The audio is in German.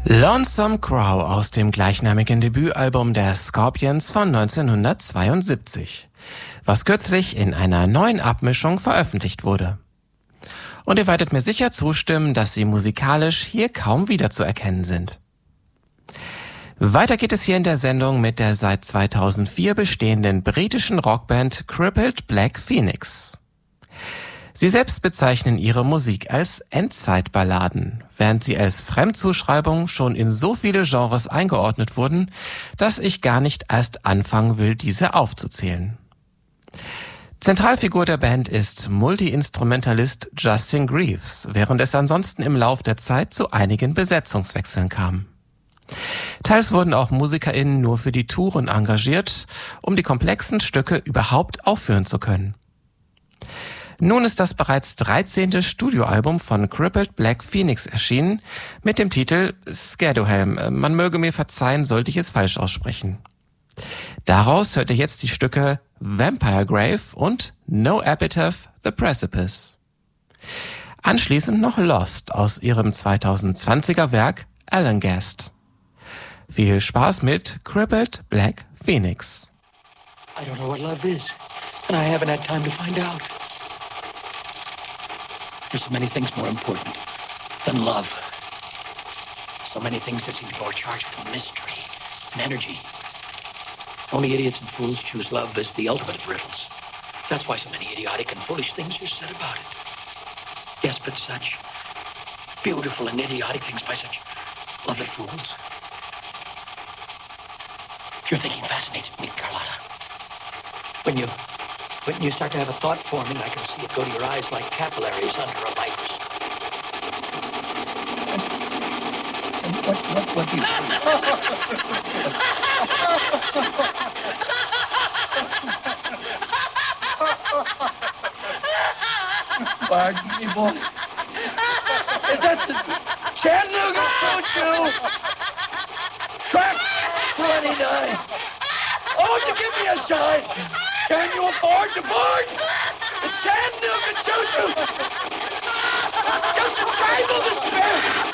Lonesome Crow aus dem gleichnamigen Debütalbum der Scorpions von 1972, was kürzlich in einer neuen Abmischung veröffentlicht wurde. Und ihr werdet mir sicher zustimmen, dass sie musikalisch hier kaum wiederzuerkennen sind. Weiter geht es hier in der Sendung mit der seit 2004 bestehenden britischen Rockband Crippled Black Phoenix. Sie selbst bezeichnen ihre Musik als Endzeitballaden, während sie als Fremdzuschreibung schon in so viele Genres eingeordnet wurden, dass ich gar nicht erst anfangen will, diese aufzuzählen. Zentralfigur der Band ist Multi-Instrumentalist Justin Greaves, während es ansonsten im Lauf der Zeit zu einigen Besetzungswechseln kam. Teils wurden auch MusikerInnen nur für die Touren engagiert, um die komplexen Stücke überhaupt aufführen zu können. Nun ist das bereits 13. Studioalbum von Crippled Black Phoenix erschienen, mit dem Titel Scaredohelm. Man möge mir verzeihen, sollte ich es falsch aussprechen. Daraus hört ihr jetzt die Stücke Vampire Grave und No Epitaph, The Precipice. Anschließend noch Lost aus ihrem 2020er Werk Allengast. Viel Spaß mit Crippled Black Phoenix. I don't know what love is, and I haven't had time to find out. There's so many things more important than love. So many things that seem to be more charged with mystery and energy. Only idiots and fools choose love as the ultimate of riddles. That's why so many idiotic and foolish things are said about it. Yes, but such beautiful and idiotic things by such lovely fools. Your thinking fascinates me, Carlotta. When you start to have a thought forming, I can see it go to your eyes like capillaries under a microscope. What do you Pardon me, boy. Is that the Chattanooga Choo-Choo? Track 29. Oh, won't you give me a sign? Can you afford to board the Chattanooga Choo-Choo? Just a trifle to spare.